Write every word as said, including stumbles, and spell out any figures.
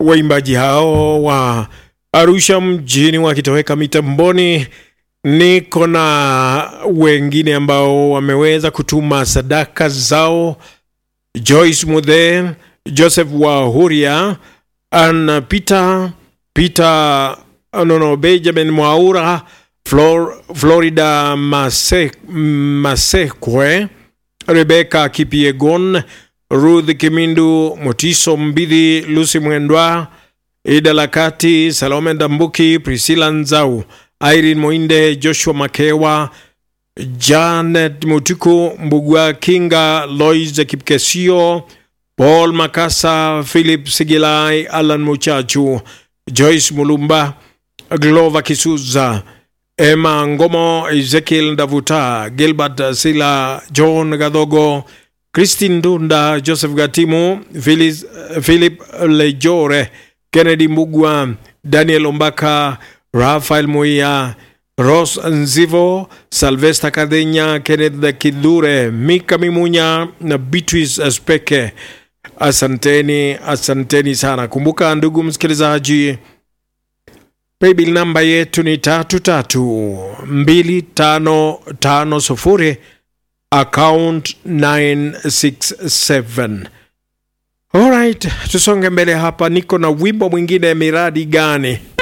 waimbaji hao wa Arusha mjini wakitoweka mitamboni. Niko na wengine ambao wameweza kutuma sadaka zao: Joyce Mudhe, Joseph Wahuria, Anna Peter, Peter Nono, Benjamin Mwaura, Flor, Florida Mase, Masekwe, Rebecca Kipiegon, Ruth Kimindu, Motiso Mbidi, Lucy Mwendwa, Ida Lakati, Salome Ndambuki, Priscilla Nzau, Irene Moinde, Joshua Makewa, Janet Mutuku, Mbugua Kinga, Lois Kipkesio, Paul Makasa, Philip Sigilai, Alan Muchachu, Joyce Mulumba, Glova Kisuza, Emma Ngomo, Ezekiel Ndavuta, Gilbert Sila, John Gadogo, Christine Dunda, Joseph Gatimu, Phyllis, Philip Lejore, Kennedy Mugwa, Daniel Ombaka, Rafael Moya, Ross Nzivo, Salvesta Kadenya, Kenneth Kidure, Mika Mimunya na Beatrice Speke. Asanteni, asanteni sana. Kumbuka ndugu msikilizaji, paybill namba yetu ni tatu tatu mbili tano tano sufuri, account nine six seven. Alright, tusonge mbele hapa. Niko na wimbo mwingine, miradi gani?